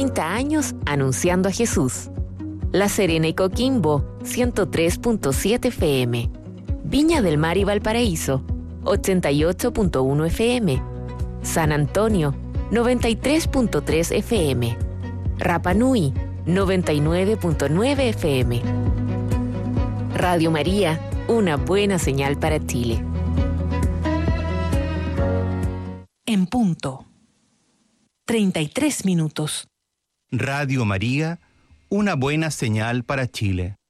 30 años anunciando a Jesús. La Serena y Coquimbo, 103.7 FM. Viña del Mar y Valparaíso, 88.1 FM. San Antonio, 93.3 FM. Rapa Nui, 99.9 FM. Radio María, una buena señal para Chile. En punto. 33 minutos. Radio María, una buena señal para Chile.